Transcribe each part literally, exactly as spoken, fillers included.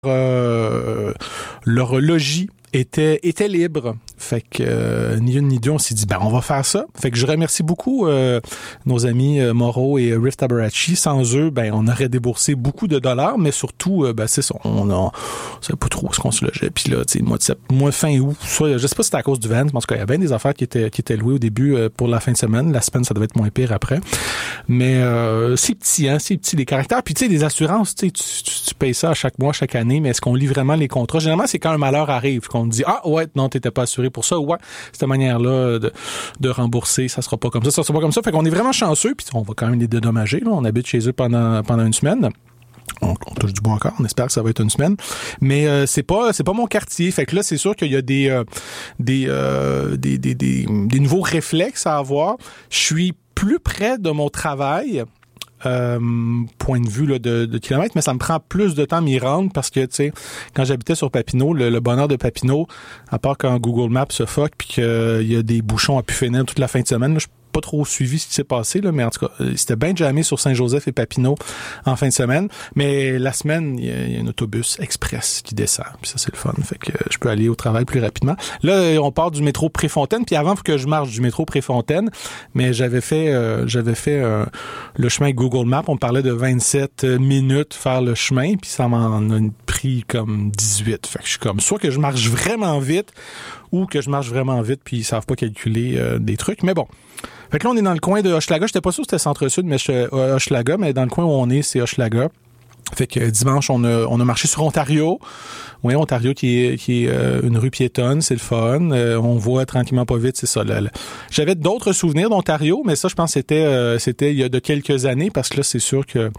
euh, leur logis était était libre. Fait que euh, ni une ni deux, on s'est dit ben on va faire ça. Fait que je remercie beaucoup euh, nos amis euh, Moreau et Riff Tabarachi. Sans eux, ben on aurait déboursé beaucoup de dollars, mais surtout euh, ben c'est ça, on a on savait pas trop où est-ce qu'on se logeait. Puis là, tu sais, mois de sept, mois fin août, soit je sais pas si c'était à cause du vent, mais en tout cas, il y a bien des affaires qui étaient qui étaient louées au début euh, pour la fin de semaine. La semaine, ça devait être moins pire après. Mais euh, c'est petit, hein, c'est petit les caractères. Puis tu sais, des assurances, tu, tu tu payes ça à chaque mois, chaque année, mais est-ce qu'on lit vraiment les contrats? Généralement, c'est quand un malheur arrive qu'on te dit ah ouais, non, t'étais pas assuré pour ça, ouais, cette manière-là de, de rembourser, ça sera pas comme ça, ça sera pas comme ça. Fait qu'on est vraiment chanceux, puis on va quand même les dédommager, là. On habite chez eux pendant pendant une semaine. On, on touche du bois encore, on espère que ça va être une semaine. Mais euh, c'est pas c'est pas mon quartier. Fait que là, c'est sûr qu'il y a des euh, des, euh, des, des des des nouveaux réflexes à avoir. Je suis plus près de mon travail. Euh, point de vue là, de, de kilomètres, mais ça me prend plus de temps à m'y rendre parce que, tu sais, quand j'habitais sur Papineau, le, le bonheur de Papineau, à part quand Google Maps se fuck puis qu'il euh, y a des bouchons à pu finir toute la fin de semaine, là, je pas trop suivi ce qui s'est passé, là, mais en tout cas, c'était bien jammé sur Saint-Joseph et Papineau en fin de semaine. Mais la semaine, il y, y a un autobus express qui descend. Puis ça, c'est le fun. Fait que je peux aller au travail plus rapidement. Là, on part du métro Préfontaine. Puis avant, il faut que je marche du métro Préfontaine. Mais j'avais fait euh, j'avais fait euh, le chemin avec Google Maps. On parlait de vingt-sept minutes faire le chemin. Puis ça m'en a pris comme dix-huit. Fait que je suis comme, soit que je marche vraiment vite ou que je marche vraiment vite puis ils savent pas calculer euh, des trucs. Mais bon. Fait que là, on est dans le coin de Hochelaga. J'étais pas sûr que c'était Centre-Sud, mais je, euh, Hochelaga, mais dans le coin où on est, c'est Hochelaga. Fait que euh, dimanche, on a, on a marché sur Ontario. Oui, Ontario qui est, qui est euh, une rue piétonne, c'est le fun. Euh, on voit tranquillement pas vite, c'est ça. Là, là. J'avais d'autres souvenirs d'Ontario, mais ça, je pense que c'était, euh, c'était il y a de quelques années, parce que là, c'est sûr que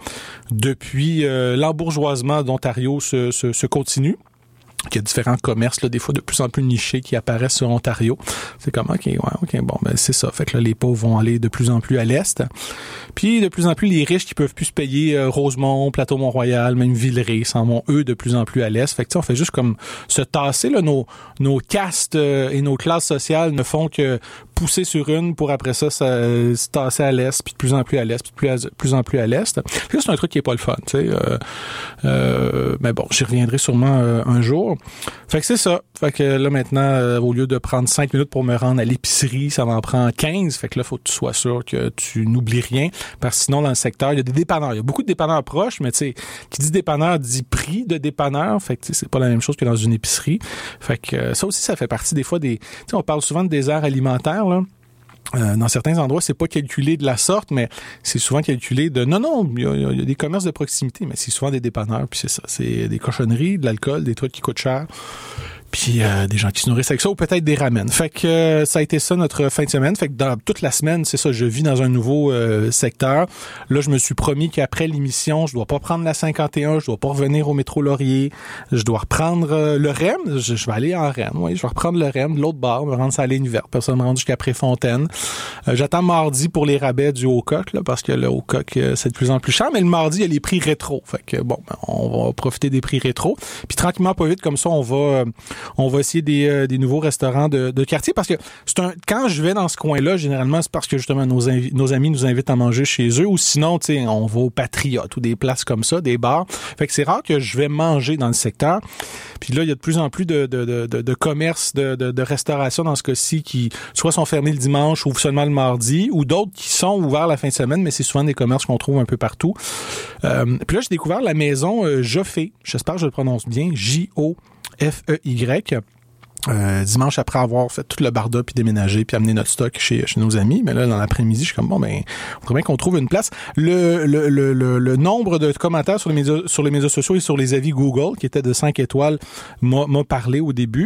depuis euh, l'embourgeoisement d'Ontario se, se, se continue. Qu'il y a différents commerces, là, des fois de plus en plus nichés qui apparaissent sur Ontario. C'est comme, OK, ouais, OK, bon, ben c'est ça. Fait que là, les pauvres vont aller de plus en plus à l'est. Puis, de plus en plus, les riches qui peuvent plus se payer euh, Rosemont, Plateau-Mont-Royal, même Villeray, s'en vont, eux, de plus en plus à l'est. Fait que, tu sais, on fait juste comme se tasser, là, nos, nos castes euh, et nos classes sociales ne font que pousser sur une pour après ça, ça se tasser à l'est, puis de plus en plus à l'est, puis de plus, à, plus en plus à l'est. Puis là, c'est un truc qui est pas le fun, tu sais. Euh, euh, mais bon, j'y reviendrai sûrement euh, un jour. Fait que c'est ça. Fait que là, maintenant, euh, au lieu de prendre cinq minutes pour me rendre à l'épicerie, ça m'en prend quinze. Fait que là, faut que tu sois sûr que tu n'oublies rien. Parce que sinon, dans le secteur, il y a des dépanneurs. Il y a beaucoup de dépanneurs proches, mais tu sais, qui dit dépanneur dit prix de dépanneur. Fait que c'est pas la même chose que dans une épicerie. Fait que euh, ça aussi, ça fait partie des fois des... Tu sais, on parle souvent de désert alimentaire, là. Euh, dans certains endroits, c'est pas calculé de la sorte, mais c'est souvent calculé de... Non, non, il y a, il y a des commerces de proximité, mais c'est souvent des dépanneurs, puis c'est ça. C'est des cochonneries, de l'alcool, des trucs qui coûtent cher. Puis euh, des gens qui se nourrissent avec ça, ou peut-être des ramen. Fait que euh, ça a été ça notre fin de semaine. Fait que dans toute la semaine, c'est ça, je vis dans un nouveau euh, secteur. Là, je me suis promis qu'après l'émission, je dois pas prendre la cinquante et un, je dois pas revenir au métro Laurier, je dois reprendre euh, le R E M. Je, je vais aller en R E M, oui, je vais reprendre le R E M de l'autre bord, me rendre sur la ligne verte, personne me rendre jusqu'à Préfontaine. Euh, j'attends mardi pour les rabais du Haut-Coq, là, parce que le Haut-Coq, euh, c'est de plus en plus cher, mais le mardi, il y a les prix rétro. Fait que bon, ben, on va profiter des prix rétro. Puis tranquillement, pas vite, comme ça, on va euh, on va essayer des euh, des nouveaux restaurants de, de quartier, parce que c'est un quand je vais dans ce coin-là, généralement c'est parce que justement nos invi- nos amis nous invitent à manger chez eux, ou sinon tu sais on va au Patriote ou des places comme ça, des bars. Fait que c'est rare que je vais manger dans le secteur. Puis là il y a de plus en plus de de de de, de commerces de, de de restauration dans ce cas-ci qui soit sont fermés le dimanche ou seulement le mardi, ou d'autres qui sont ouverts la fin de semaine, mais c'est souvent des commerces qu'on trouve un peu partout. Euh, puis là j'ai découvert la maison euh, Joffé, j'espère que je le prononce bien, J O F E Y. Euh, dimanche, après avoir fait tout le barda puis déménager puis amener notre stock chez, chez nos amis, mais là dans l'après-midi je suis comme bon ben faudrait bien qu'on trouve une place. Le le le le, le nombre de commentaires sur les médias sur les médias sociaux et sur les avis Google qui étaient de cinq étoiles m'a, m'a parlé au début.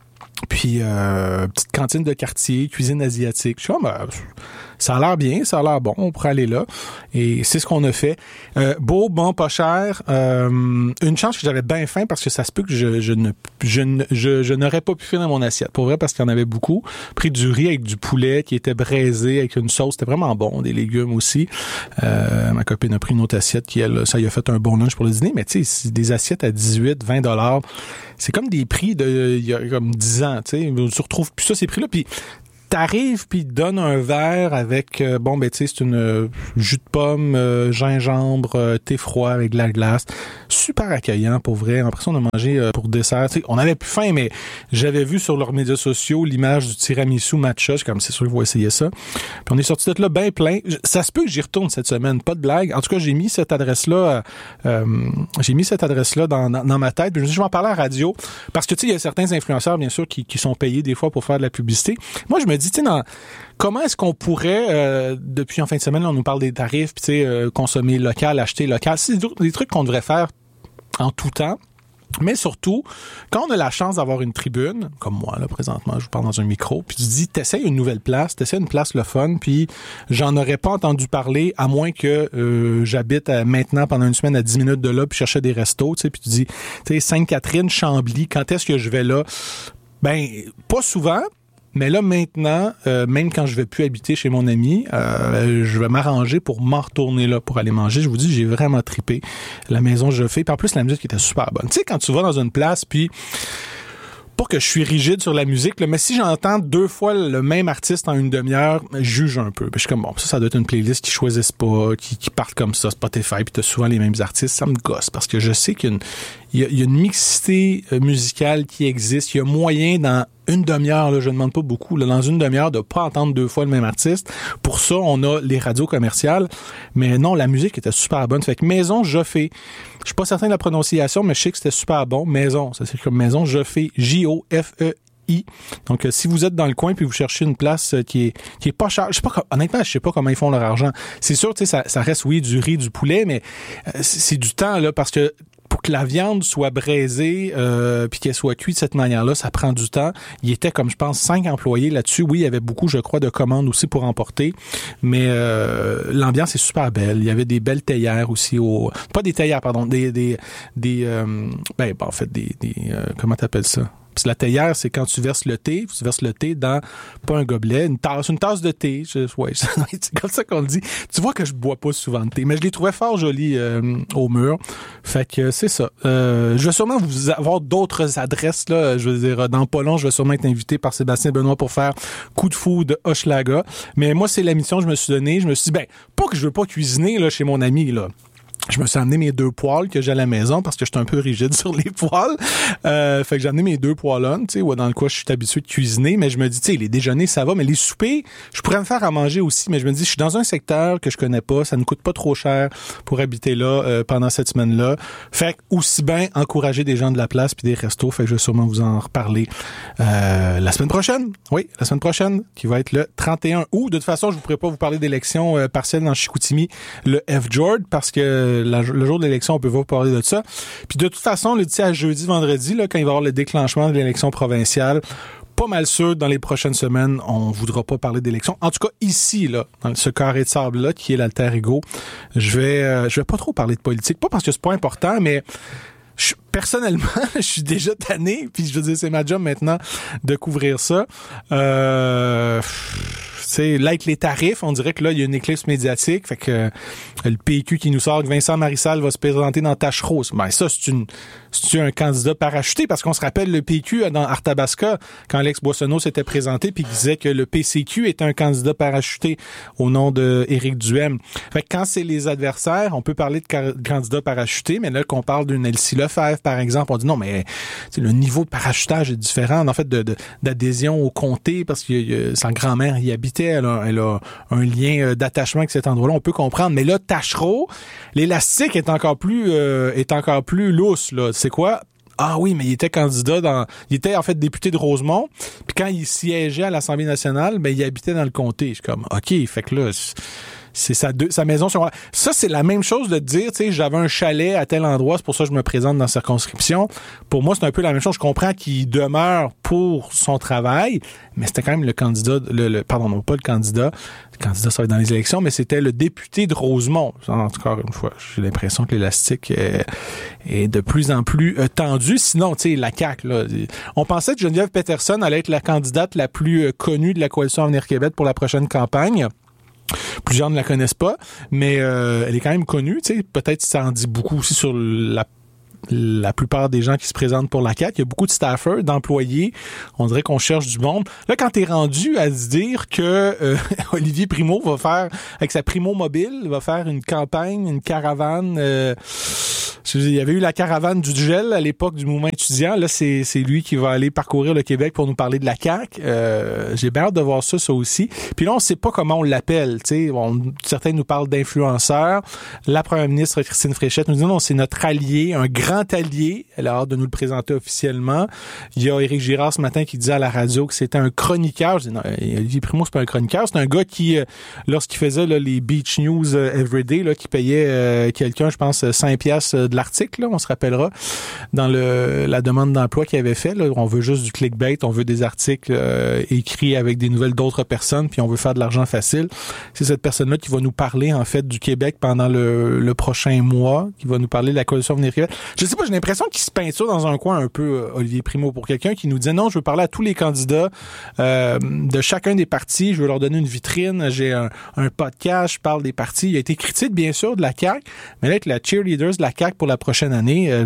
Puis euh, petite cantine de quartier, cuisine asiatique. Je suis comme ben, ça a l'air bien, ça a l'air bon, on pourrait aller là. Et c'est ce qu'on a fait. Euh, beau, bon, pas cher. Euh, une chance que j'avais bien faim parce que ça se peut que je, je ne je, ne, je, je n'aurais pas pu finir mon assiette. Pour vrai, parce qu'il y en avait beaucoup. Pris du riz avec du poulet qui était braisé avec une sauce. C'était vraiment bon. Des légumes aussi. Euh, ma copine a pris une autre assiette qui, elle, ça lui a fait un bon lunch pour le dîner. Mais tu sais, des assiettes à dix-huit, vingt dollars, c'est comme des prix de il y a comme dix ans. Tu sais, tu retrouves plus ça, ces prix-là. Puis t'arrives puis ils te donnent un verre avec, euh, bon, ben, tu sais, c'est une euh, jus de pomme, euh, gingembre, euh, thé froid avec de la glace. Super accueillant, pour vrai. On a l'impression de manger euh, pour dessert. Tu sais, on avait plus faim, mais j'avais vu sur leurs médias sociaux l'image du tiramisu matcha. Je suis comme, c'est sûr qu'il faut essayer ça. Puis on est sorti de là bien plein. Ça se peut que j'y retourne cette semaine. Pas de blague. En tout cas, j'ai mis cette adresse-là, euh, j'ai mis cette adresse-là dans, dans, dans ma tête. Puis je me suis dit, je vais en parler à la radio. Parce que, tu sais, il y a certains influenceurs, bien sûr, qui, qui sont payés des fois pour faire de la publicité. Moi, je me dis, tu sais, dans, comment est-ce qu'on pourrait, euh, depuis en fin de semaine, là, on nous parle des tarifs, puis tu sais, euh, consommer local, acheter local. C'est des trucs qu'on devrait faire en tout temps. Mais surtout, quand on a la chance d'avoir une tribune, comme moi, là, présentement, je vous parle dans un micro, puis tu dis, t'essayes une nouvelle place, t'essayes une place le fun, puis j'en aurais pas entendu parler, à moins que euh, j'habite à, maintenant pendant une semaine à dix minutes de là, puis cherchais des restos, tu sais, puis tu dis, tu sais, Sainte-Catherine, Chambly, quand est-ce que je vais là? Ben, pas souvent. Mais là, maintenant, euh, même quand je vais plus habiter chez mon ami, euh, je vais m'arranger pour m'en retourner là pour aller manger. Je vous dis, j'ai vraiment trippé la maison je fais. Puis en plus, la musique était super bonne. Tu sais, quand tu vas dans une place, puis pas que je suis rigide sur la musique, là, mais si j'entends deux fois le même artiste en une demi-heure, je juge un peu. Puis je suis comme, bon, ça, ça doit être une playlist qu'ils choisissent pas, qui, qui partent comme ça, Spotify, puis t'as souvent les mêmes artistes. Ça me gosse, parce que je sais qu'il y a une, il y a, il y a une mixité musicale qui existe. Il y a moyen dans une demi-heure, là, je ne demande pas beaucoup, là, dans une demi-heure, de pas entendre deux fois le même artiste. Pour ça, on a les radios commerciales. Mais non, la musique était super bonne. Fait que Maison Joffé, je suis pas certain de la prononciation, mais je sais que c'était super bon. Maison, ça s'écrit comme Maison Joffé, J O F E I. Donc, euh, si vous êtes dans le coin puis vous cherchez une place euh, qui est qui est pas chère, je sais pas, honnêtement, je sais pas comment ils font leur argent. C'est sûr, tu sais, ça, ça reste, oui, du riz, du poulet, mais euh, c'est, c'est du temps, là, parce que pour que la viande soit braisée euh, puis qu'elle soit cuite de cette manière-là, ça prend du temps. Il y était, comme je pense, cinq employés là-dessus. Oui, il y avait beaucoup, je crois, de commandes aussi pour emporter, mais euh, l'ambiance est super belle. Il y avait des belles théières aussi, au pas des théières, pardon, des des des euh, ben, en fait des des euh, comment t'appelles ça? Puis la théière, c'est quand tu verses le thé, tu verses le thé dans, pas un gobelet, une tasse, une tasse de thé. Je, ouais, c'est comme ça qu'on le dit. Tu vois que je bois pas souvent de thé, mais je les trouvais fort jolis euh, au mur. Fait que c'est ça. Euh, je vais sûrement vous avoir d'autres adresses, là. Je veux dire, dans pas long, je vais sûrement être invité par Sébastien Benoît pour faire Coup de foudre Hochelaga. Mais moi, c'est la mission que je me suis donnée. Je me suis dit, ben, pas que je veux pas cuisiner là chez mon ami, là. Je me suis amené mes deux poêles que j'ai à la maison parce que je suis un peu rigide sur les poêles. Euh, fait que j'ai amené mes deux poêlons, tu sais, ouais, dans le quoi je suis habitué de cuisiner, mais je me dis, tu sais, les déjeuners, ça va, mais les soupers, je pourrais me faire à manger aussi, mais je me dis, je suis dans un secteur que je connais pas, ça ne coûte pas trop cher pour habiter là euh, pendant cette semaine-là. Fait que aussi bien encourager des gens de la place puis des restos, fait que je vais sûrement vous en reparler euh, la semaine prochaine. Oui, la semaine prochaine, qui va être le trente et un août. De toute façon, je ne pourrais pas vous parler d'élections euh, partielles dans Chicoutimi, le F-Jord, parce que La, le jour de l'élection, on peut pas parler de ça. Puis de toute façon, le à jeudi, vendredi, là, quand il va y avoir le déclenchement de l'élection provinciale, pas mal sûr, dans les prochaines semaines, on voudra pas parler d'élection. En tout cas, ici, là, dans ce carré de sable-là, qui est l'Alter Ego, je vais, euh, je vais pas trop parler de politique. Pas parce que c'est pas important, mais je, personnellement, je suis déjà tanné, puis je veux dire, c'est ma job maintenant de couvrir ça. Euh... C'est là avec les tarifs, on dirait que là il y a une éclipse médiatique, fait que euh, le P Q qui nous sort que Vincent Marissal va se présenter dans Tachereau. Ben ça c'est une c'est un candidat parachuté parce qu'on se rappelle le P Q dans Arthabasca quand Alex Boissonneau s'était présenté puis il disait que le P C Q était un candidat parachuté au nom de Éric Duhem. Fait que quand c'est les adversaires, on peut parler de ca- candidat parachuté, mais là qu'on parle d'une Elsie Lefebvre par exemple, on dit non mais le niveau de parachutage est différent en fait de, de d'adhésion au comté parce que euh, sa grand-mère y habitait. Elle a, elle a un lien d'attachement avec cet endroit-là, on peut comprendre. Mais là, Tachereau, l'élastique est encore plus euh, est encore plus lousse. Là. C'est quoi? Ah oui, mais il était candidat dans... Il était en fait député de Rosemont. Puis quand il siégeait à l'Assemblée nationale, ben il habitait dans le comté. Je suis comme, OK, fait que là... C'est sa, deux, sa maison sur... Ça, c'est la même chose de dire, tu sais, j'avais un chalet à tel endroit, c'est pour ça que je me présente dans la circonscription. Pour moi, c'est un peu la même chose. Je comprends qu'il demeure pour son travail, mais c'était quand même le candidat, le, le pardon, non pas le candidat, le candidat, ça va être dans les élections, mais c'était le député de Rosemont. Encore une fois, j'ai l'impression que l'élastique est, est de plus en plus tendu. Sinon, tu sais, la C A Q, là, on pensait que Geneviève Peterson allait être la candidate la plus connue de la Coalition Avenir Québec pour la prochaine campagne. Plusieurs ne la connaissent pas, mais euh, elle est quand même connue, tu sais. Peut-être que ça en dit beaucoup aussi sur la la plupart des gens qui se présentent pour la C A Q. Il y a beaucoup de staffers, d'employés. On dirait qu'on cherche du monde. Là, quand t'es rendu à se dire que euh, Olivier Primo va faire, avec sa Primo Mobile, va faire une campagne, une caravane... Euh, il y avait eu la caravane du gel à l'époque du mouvement étudiant. Là, c'est, c'est lui qui va aller parcourir le Québec pour nous parler de la C A Q. Euh, j'ai bien hâte de voir ça, ça aussi. Puis là, on sait pas comment on l'appelle. Tu sais, on, certains nous parlent d'influenceurs. La première ministre Christine Fréchette nous dit non, c'est notre allié, un grand allié. Elle a hâte de nous le présenter officiellement. Il y a Éric Girard ce matin qui disait à la radio que c'était un chroniqueur. Je dis non, Olivier Primo, c'est pas un chroniqueur. C'est un gars qui, euh, lorsqu'il faisait là, les Beach News euh, Everyday, là, qui payait euh, quelqu'un, je pense, cinq piastres de l'article, là, on se rappellera, dans le la demande d'emploi qu'il avait fait. Là, on veut juste du clickbait, on veut des articles euh, écrits avec des nouvelles d'autres personnes, puis on veut faire de l'argent facile. C'est cette personne-là qui va nous parler, en fait, du Québec pendant le, le prochain mois, qui va nous parler de la coalition Avenir Québec. Je sais pas, j'ai l'impression qu'il se peinture dans un coin un peu, Olivier Primo, pour quelqu'un qui nous disait non, je veux parler à tous les candidats euh, de chacun des partis, je veux leur donner une vitrine, j'ai un, un podcast, je parle des partis. Il a été critique, bien sûr, de la C A Q, mais là, avec la cheerleaders de la C A Q pour la prochaine année, euh,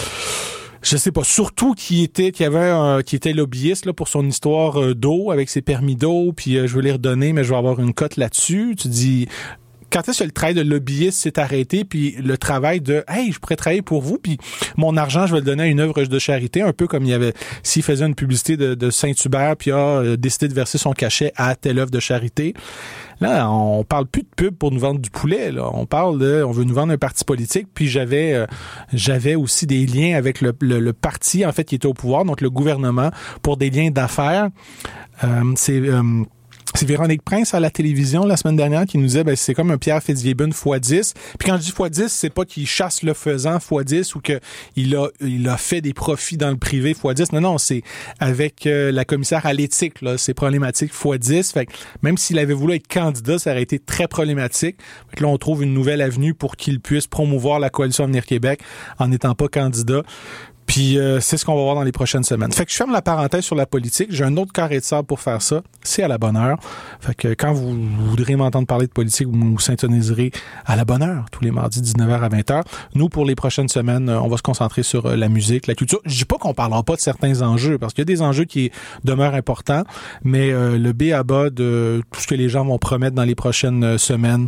je sais pas, surtout qui était qui avait un, qui était lobbyiste là pour son histoire euh, d'eau avec ses permis d'eau, puis euh, je veux les redonner, mais je vais avoir une cote là-dessus. Tu dis quand est-ce que le travail de lobbyiste s'est arrêté, puis le travail de « Hey, je pourrais travailler pour vous, puis mon argent, je vais le donner à une œuvre de charité », un peu comme il y avait, s'il faisait une publicité de, de Saint-Hubert, puis a euh, décidé de verser son cachet à telle œuvre de charité. Là, on parle plus de pub pour nous vendre du poulet, là. On parle de, on veut nous vendre un parti politique, puis j'avais, euh, j'avais aussi des liens avec le, le, le parti, en fait, qui était au pouvoir, donc le gouvernement, pour des liens d'affaires. Euh, c'est... Euh, C'est Véronique Prince à la télévision la semaine dernière qui nous disait ben c'est comme un Pierre Fitzgibbon fois dix. Puis quand je dis fois dix, c'est pas qu'il chasse le faisant fois dix ou que il a il a fait des profits dans le privé fois dix. Non non, c'est avec euh, la commissaire à l'éthique là, c'est problématique fois dix. Fait que même s'il avait voulu être candidat, ça aurait été très problématique. Fait que là on trouve une nouvelle avenue pour qu'il puisse promouvoir la coalition Avenir Québec en n'étant pas candidat. Puis euh, c'est ce qu'on va voir dans les prochaines semaines. Fait que je ferme la parenthèse sur la politique. J'ai un autre carré de sable pour faire ça. C'est à la bonne heure. Fait que quand vous voudrez m'entendre parler de politique, vous vous syntoniserez à la bonne heure, tous les mardis dix-neuf heures à vingt heures. Nous, pour les prochaines semaines, on va se concentrer sur la musique, la culture. Je dis pas qu'on parlera pas de certains enjeux, parce qu'il y a des enjeux qui demeurent importants, mais euh, le B à bas de tout ce que les gens vont promettre dans les prochaines semaines,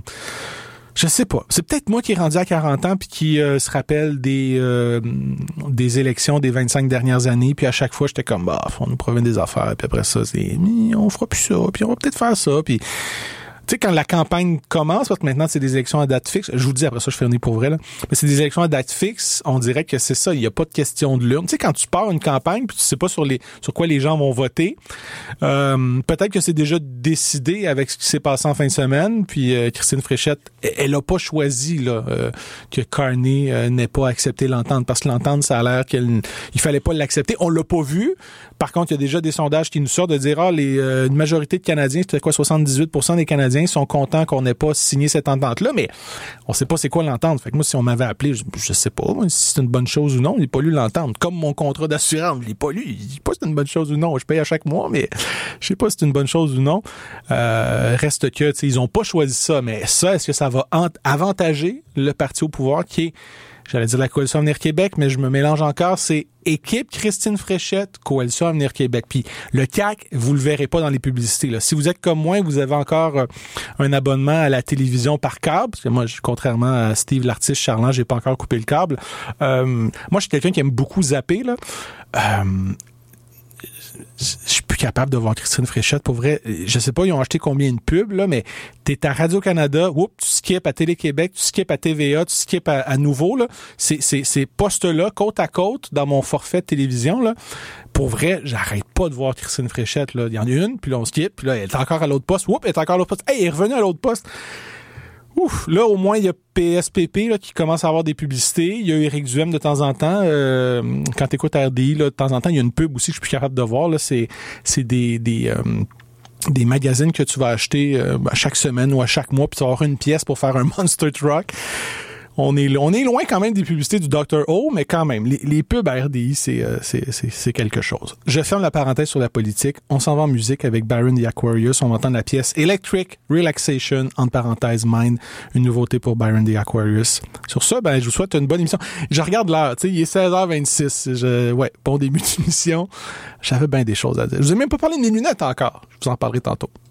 je sais pas. C'est peut-être moi qui est rendu à quarante ans puis qui euh, se rappelle des euh, des élections des vingt-cinq dernières années, puis à chaque fois j'étais comme bah on nous promet des affaires, puis après ça c'est on fera plus ça, puis on va peut-être faire ça, puis tu sais, quand la campagne commence, parce que maintenant, c'est des élections à date fixe, je vous dis, après ça, je finis pour vrai, là, mais c'est des élections à date fixe, on dirait que c'est ça, il n'y a pas de question de l'urne. Tu sais, quand tu pars une campagne, puis tu sais pas sur les sur quoi les gens vont voter, euh, peut-être que c'est déjà décidé avec ce qui s'est passé en fin de semaine, puis euh, Christine Fréchette, elle a pas choisi là euh, que Carney euh, n'ait pas accepté l'entente, parce que l'entente, ça a l'air qu'il il fallait pas l'accepter. On l'a pas vu. Par contre, il y a déjà des sondages qui nous sortent de dire, ah, les, euh, une majorité de Canadiens, c'était quoi, soixante-dix-huit pour cent des Canadiens sont contents qu'on n'ait pas signé cette entente-là, mais on sait pas c'est quoi l'entente. Fait que moi, si on m'avait appelé, je, je sais pas moi, si c'est une bonne chose ou non, il n'est pas lu l'entente. Comme mon contrat d'assurance, il n'est pas lu. Il dit pas si c'est une bonne chose ou non. Je paye à chaque mois, mais je sais pas si c'est une bonne chose ou non. Euh, reste que, tu sais, ils ont pas choisi ça, mais ça, est-ce que ça va ant- avantager le parti au pouvoir qui est, j'allais dire la Coalition Avenir Québec, mais je me mélange encore, c'est équipe Christine Fréchette, Coalition Avenir Québec. Puis le C A Q, vous le verrez pas dans les publicités, là. Si vous êtes comme moi, vous avez encore euh, un abonnement à la télévision par câble, parce que moi, je, contrairement à Steve l'artiste charlant, j'ai pas encore coupé le câble. Euh, moi, je suis quelqu'un qui aime beaucoup zapper, là. Euh, je suis plus capable de voir Christine Fréchette. Pour vrai, je sais pas, ils ont acheté combien de pubs, là, mais t'es à Radio-Canada, whoop, tu skips à Télé-Québec, tu skips à T V A, tu skips à, à Nouveau, là. C'est, c'est, ces postes-là, côte à côte, dans mon forfait de télévision, là. Pour vrai, j'arrête pas de voir Christine Fréchette, là. Il y en a une, puis là, on skip, puis là, elle est encore à l'autre poste, whoop, elle est encore à l'autre poste. Hey, elle est revenue à l'autre poste. Ouf, là, au moins, il y a P S P P là, qui commence à avoir des publicités. Il y a Éric Duhem de temps en temps. Euh, quand tu écoutes R D I, là, de temps en temps, il y a une pub aussi que je suis plus capable de voir. Là, c'est, c'est des... des euh, des magazines que tu vas acheter euh, à chaque semaine ou à chaque mois, puis tu vas avoir une pièce pour faire un Monster Truck. on est, on est loin quand même des publicités du docteur O, mais quand même, les, les pubs à R D I, c'est, euh, c'est, c'est, c'est quelque chose. Je ferme la parenthèse sur la politique. On s'en va en musique avec Byron the Aquarius. On va entendre la pièce Electric Relaxation, entre parenthèses, Mind, une nouveauté pour Byron the Aquarius. Sur ça, ben, je vous souhaite une bonne émission. Je regarde l'heure, tu sais, il est seize heures vingt-six. Je, ouais, bon début d'émission. J'avais bien des choses à dire. Je vous ai même pas parlé de mes lunettes encore. Je vous en parlerai tantôt.